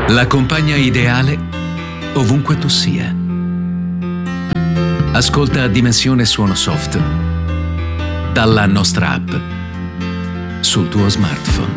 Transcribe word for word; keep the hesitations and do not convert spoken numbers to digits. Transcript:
La compagna ideale ovunque tu sia. Ascolta Dimensione Suono Soft dalla nostra app sul tuo smartphone.